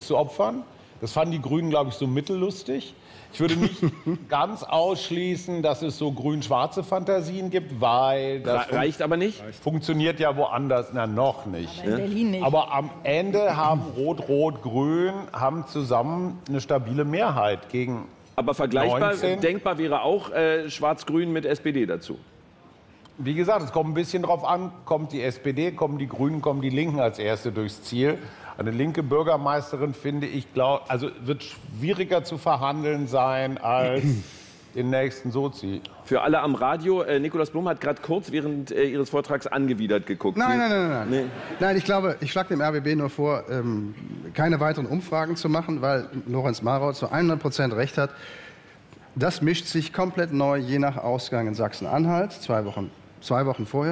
zu opfern. Das fanden die Grünen, glaube ich, so mittellustig. Ich würde nicht ganz ausschließen, dass es so grün-schwarze Fantasien gibt, weil das reicht aber nicht. Funktioniert ja woanders, na noch nicht. Aber in Berlin nicht. Aber am Ende haben Rot-Rot-Grün haben zusammen eine stabile Mehrheit gegen. Aber vergleichbar, 19. denkbar wäre auch Schwarz-Grün mit SPD dazu. Wie gesagt, es kommt ein bisschen drauf an, kommt die SPD, kommen die Grünen, kommen die Linken als Erste durchs Ziel. Eine linke Bürgermeisterin, finde ich, also wird schwieriger zu verhandeln sein als den nächsten Sozi. Für alle am Radio, Nikolaus Blum hat gerade kurz während Ihres Vortrags angewidert geguckt. Nein. Nee. Nein, ich glaube, ich schlage dem RBB nur vor, keine weiteren Umfragen zu machen, weil Lorenz Marold zu 100% recht hat. Das mischt sich komplett neu, je nach Ausgang in Sachsen-Anhalt, 2 Wochen vorher.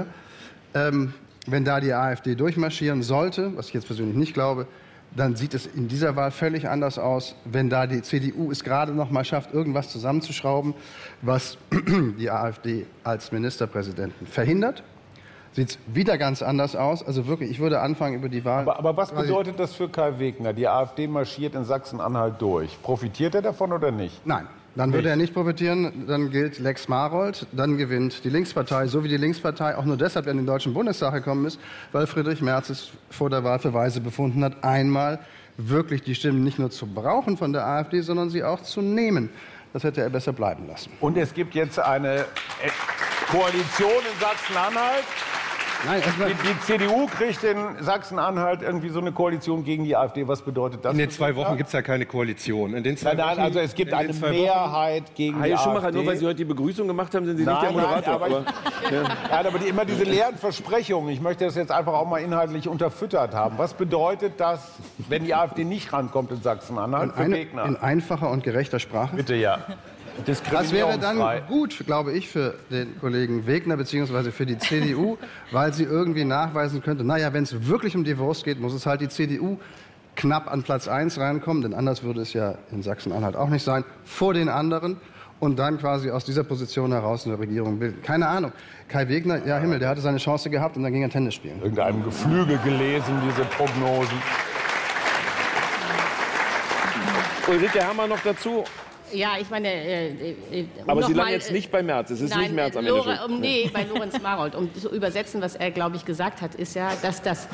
Wenn da die AfD durchmarschieren sollte, was ich jetzt persönlich nicht glaube, dann sieht es in dieser Wahl völlig anders aus. Wenn da die CDU es gerade noch mal schafft, irgendwas zusammenzuschrauben, was die AfD als Ministerpräsidenten verhindert, sieht es wieder ganz anders aus. Also wirklich, ich würde anfangen über die Wahl. Aber was bedeutet das für Kai Wegner? Die AfD marschiert in Sachsen-Anhalt durch. Profitiert er davon oder nicht? Nein. Dann würde er nicht profitieren, dann gilt Lex Marold, dann gewinnt die Linkspartei, so wie die Linkspartei auch nur deshalb in den Deutschen Bundestag gekommen ist, weil Friedrich Merz es vor der Wahl für weise befunden hat, einmal wirklich die Stimmen nicht nur zu brauchen von der AfD, sondern sie auch zu nehmen. Das hätte er besser bleiben lassen. Und es gibt jetzt eine Koalition in Sachsen-Anhalt. Nein, die CDU kriegt in Sachsen-Anhalt irgendwie so eine Koalition gegen die AfD. Was bedeutet das? In den 2 Wochen gibt es ja keine Koalition. In den 2 Wochen, also es gibt eine Mehrheit gegen die Schumacher, AfD. Nur weil Sie heute die Begrüßung gemacht haben, sind Sie nicht der Moderator. Aber immer diese leeren Versprechungen. Ich möchte das jetzt einfach auch mal inhaltlich unterfüttert haben. Was bedeutet das, wenn die AfD nicht rankommt in Sachsen-Anhalt für Gegner? In einfacher und gerechter Sprache? Bitte, ja. Das wäre dann gut, glaube ich, für den Kollegen Wegner bzw. für die CDU, weil sie irgendwie nachweisen könnte, naja, wenn es wirklich um die Wurst geht, muss es halt die CDU knapp an Platz 1 reinkommen, denn anders würde es ja in Sachsen-Anhalt auch nicht sein, vor den anderen und dann quasi aus dieser Position heraus eine Regierung bilden. Keine Ahnung. Kai Wegner, ja Himmel, der hatte seine Chance gehabt und dann ging er Tennis spielen. Irgendeinem Geflügel gelesen, diese Prognosen. Ulrike Herrmann noch dazu. Ja, ich meine... aber Sie landen jetzt nicht bei Merz. Es ist nicht Merz am Ende. Nee, bei Lorenz Marold. Um zu übersetzen, was er, glaube ich, gesagt hat, ist ja, dass das...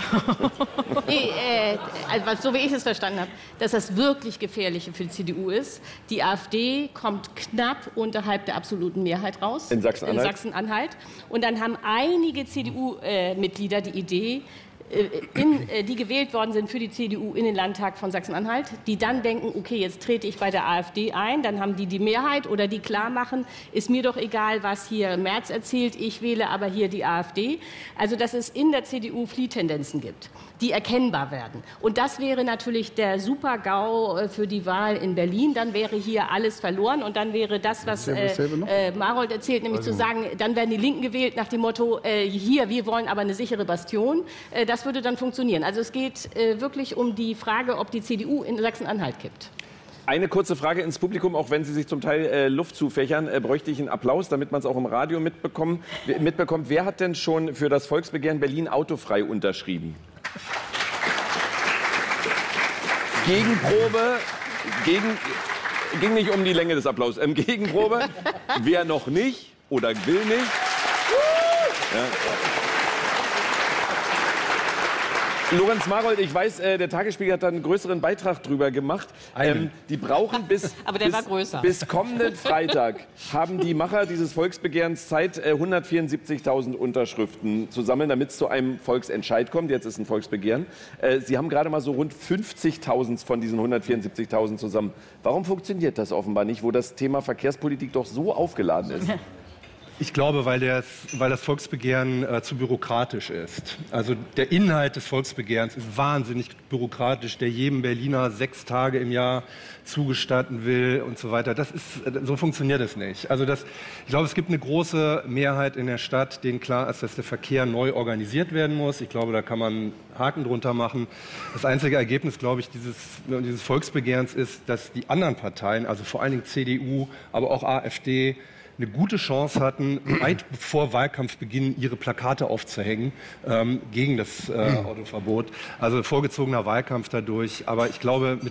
so wie ich es verstanden habe, dass das wirklich Gefährliche für die CDU ist. Die AfD kommt knapp unterhalb der absoluten Mehrheit raus. In Sachsen-Anhalt. In Sachsen-Anhalt. Und dann haben einige CDU-Mitglieder die Idee, die gewählt worden sind für die CDU in den Landtag von Sachsen-Anhalt, die dann denken, okay, jetzt trete ich bei der AfD ein, dann haben die Mehrheit oder die klar machen, ist mir doch egal, was hier Merz erzählt, ich wähle aber hier die AfD. Also dass es in der CDU Fliehtendenzen gibt, die erkennbar werden. Und das wäre natürlich der Super-GAU für die Wahl in Berlin. Dann wäre hier alles verloren und dann wäre das, was Marold erzählt, nämlich zu sagen, dann werden die Linken gewählt nach dem Motto, hier, wir wollen aber eine sichere Bastion. Das würde dann funktionieren. Also es geht wirklich um die Frage, ob die CDU in Sachsen-Anhalt kippt. Eine kurze Frage ins Publikum, auch wenn Sie sich zum Teil Luft zufächern, bräuchte ich einen Applaus, damit man es auch im Radio mitbekommt. Wer hat denn schon für das Volksbegehren Berlin autofrei unterschrieben? Gegenprobe, ging nicht um die Länge des Applaus. Gegenprobe, wer noch nicht oder will nicht? Ja. Lorenz Marold, ich weiß, der Tagesspiegel hat da einen größeren Beitrag drüber gemacht. Die brauchen bis kommenden Freitag haben die Macher dieses Volksbegehrens Zeit, 174.000 Unterschriften zu sammeln, damit es zu einem Volksentscheid kommt. Jetzt ist ein Volksbegehren. Sie haben gerade mal so rund 50.000 von diesen 174.000 zusammen. Warum funktioniert das offenbar nicht, wo das Thema Verkehrspolitik doch so aufgeladen ist? Ich glaube, weil das Volksbegehren zu bürokratisch ist. Also der Inhalt des Volksbegehrens ist wahnsinnig bürokratisch, der jedem Berliner 6 Tage im Jahr zugestatten will und so weiter. So funktioniert es nicht. Also ich glaube, es gibt eine große Mehrheit in der Stadt, denen klar ist, dass der Verkehr neu organisiert werden muss. Ich glaube, da kann man Haken drunter machen. Das einzige Ergebnis, glaube ich, dieses Volksbegehrens ist, dass die anderen Parteien, also vor allen Dingen CDU, aber auch AfD, eine gute Chance hatten, weit vor Wahlkampfbeginn ihre Plakate aufzuhängen gegen das Autoverbot. Also vorgezogener Wahlkampf dadurch. Aber ich glaube,